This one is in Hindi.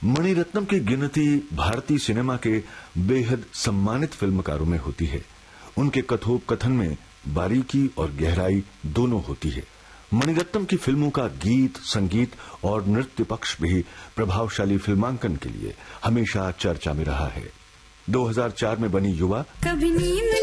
मणिरत्नम की गिनती भारतीय सिनेमा के बेहद सम्मानित फिल्मकारों में होती है। उनके कथोपकथन में बारीकी और गहराई दोनों होती है। मणिरत्नम की फिल्मों का गीत, संगीत और नृत्य पक्ष भी प्रभावशाली फिल्मांकन के लिए हमेशा चर्चा में रहा है। 2004 में बनी युवा कभी नींद